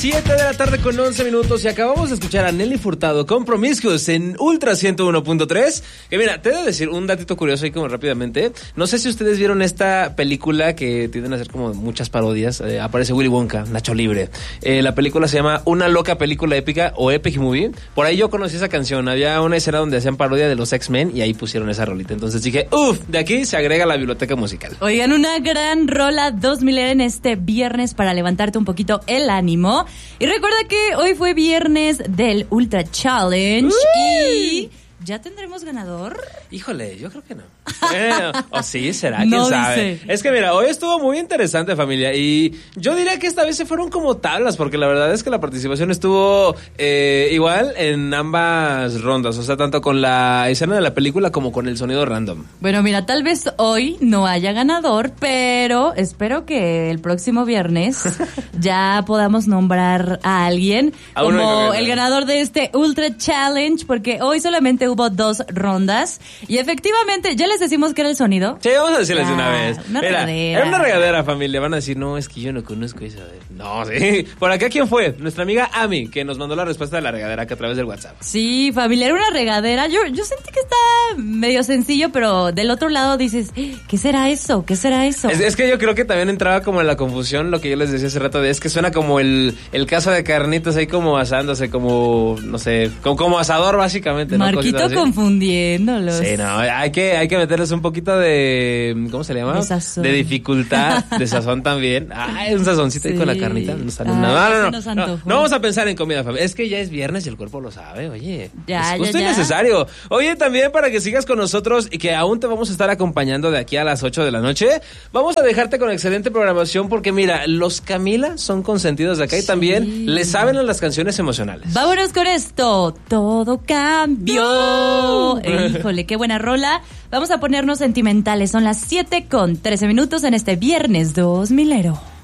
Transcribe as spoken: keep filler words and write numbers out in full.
siete de la tarde con once minutos y acabamos de escuchar a Nelly Furtado con Promiscuous en Ultra ciento uno punto tres. Que mira, te he de decir un datito curioso ahí como rápidamente. No sé si ustedes vieron esta película que tienden a hacer como muchas parodias. Eh, aparece Willy Wonka, Nacho Libre. Eh, la película se llama Una loca película épica o Epic Movie. Por ahí yo conocí esa canción. Había una escena donde hacían parodia de los X-Men y ahí pusieron esa rolita. Entonces dije, uff, de aquí se agrega la biblioteca musical. Oigan, una gran rola dos mil en este viernes para levantarte un poquito el ánimo. Y recuerda que hoy fue viernes del Ultra Challenge. Uy. Y ¿ya tendremos ganador? Híjole, yo creo que no. Eh, ¿O sí? ¿Será? ¿Quién no sabe? Dice. Es que mira, hoy estuvo muy interesante, familia. Y yo diría que esta vez se fueron como tablas, porque la verdad es que la participación estuvo eh, igual en ambas rondas. O sea, tanto con la escena de la película como con el sonido random. Bueno, mira, tal vez hoy no haya ganador, pero espero que el próximo viernes ya podamos nombrar a alguien a como el ganador de este Ultra Challenge, porque hoy solamente hubo dos rondas y efectivamente ya les decimos que era el sonido. Sí, vamos a decirles ya, de una vez. Una Era, regadera. era una regadera, familia. Van a decir, no, es que yo no conozco esa. No, sí. Por acá, ¿quién fue? Nuestra amiga Ami, que nos mandó la respuesta de la regadera que a través del WhatsApp. Sí, familia, era una regadera. Yo, yo sentí que está medio sencillo, pero del otro lado dices, ¿qué será eso? ¿Qué será eso? Es, es que yo creo que también entraba como en la confusión lo que yo les decía hace rato de es que suena como el, el caso de carnitas ahí como asándose, como, no sé, como, como asador básicamente, ¿no? Marquito confundiéndolos. Sí, no, hay que, hay que meterles un poquito de, ¿cómo se le llama? De sazón. De dificultad, de sazón también. Ay, un sazoncito sí. Ahí con la carnita. No, sale Ay, nada. No, no, no, no, no, no vamos a pensar en comida, familia. Es que ya es viernes y el cuerpo lo sabe, oye. Ya, es justo ya, y ya. necesario. Oye, también para que sigas con nosotros y que aún te vamos a estar acompañando de aquí a las ocho de la noche, vamos a dejarte con excelente programación porque mira, los Camila son consentidos de acá y sí. también le saben a las canciones emocionales. Vámonos con esto. Todo cambió. No. Eh, híjole, qué buena rola. Vamos a ponernos sentimentales. Son las siete con trece minutos en este viernes dos milero.